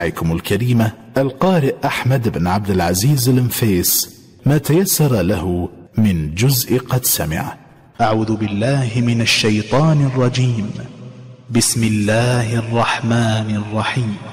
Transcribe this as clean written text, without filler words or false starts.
عليكم الكريمة القارئ أحمد بن عبد العزيز المفيس ما تيسر له من جزء قد سمع. أعوذ بالله من الشيطان الرجيم. بسم الله الرحمن الرحيم.